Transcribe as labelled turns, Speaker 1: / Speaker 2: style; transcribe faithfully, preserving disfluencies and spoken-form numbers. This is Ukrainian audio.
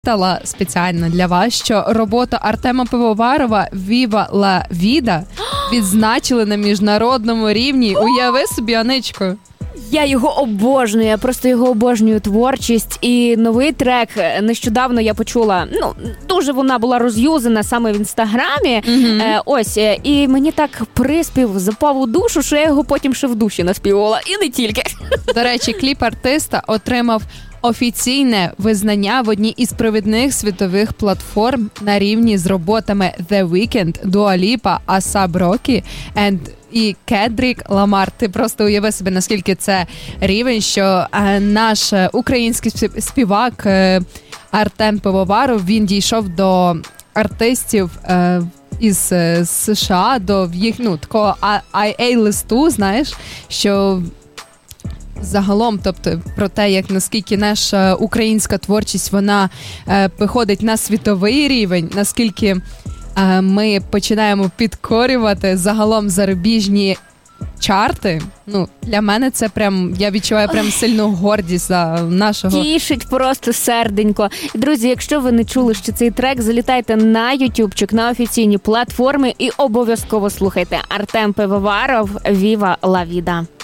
Speaker 1: Тала спеціально для вас, що роботу Артема Пивоварова «Viva la vida» відзначили на міжнародному рівні. Уяви собі, Аничко.
Speaker 2: Я його обожнюю, я просто його обожнюю творчість. І новий трек нещодавно я почула, ну, дуже вона була роз'юзана саме в Інстаграмі. Mm-hmm. Е, ось, і мені так приспів запав у душу, що я його потім ще в душі наспівала. І не тільки.
Speaker 1: До речі, кліп артиста отримав офіційне визнання в одній із провідних світових платформ на рівні з роботами The Weeknd, Dua Lipa, A$ап Rocky and і Кендрік Ламар. Ти просто уяви собі, наскільки це рівень, що е, наш український співак е, Артем Пивоваров, він дійшов до артистів е, із е, США, до їх, ну, такого ай ей-листу, знаєш, що загалом, тобто про те, як наскільки наша українська творчість, вона е, виходить на світовий рівень, наскільки е, ми починаємо підкорювати загалом зарубіжні чарти. Ну, для мене це прям, я відчуваю прям сильну гордість за нашого.
Speaker 2: Тішить просто серденько. Друзі, якщо ви не чули, що цей трек, залітайте на ютубчик, на офіційні платформи і обов'язково слухайте. Артем Пивоваров, «Viva la vida».